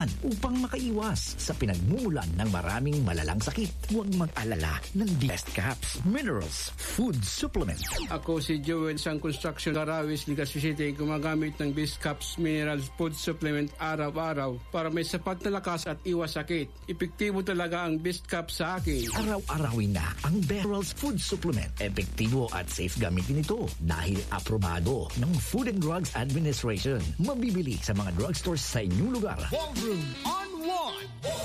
katawan upang makaiwas sa pinagmumulan ng maraming malalang sakit. Huwag mag-alala ng Best Caps Minerals Food Supplement. Ako si Joel, isang construction Carawis, Legazpi City, gumagamit ng Best Caps Minerals Food Supplement araw-araw para may sapat na lakas at iwas sakit. Epektibo talaga ang Best Caps sa akin. Araw-arawin na ang Minerals Food Supplement. Epektibo at safe gamitin ito dahil aprobado ng Food and Drugs Administration. Mabibili sa mga drugstores sa inyong lugar. Ballroom on 1.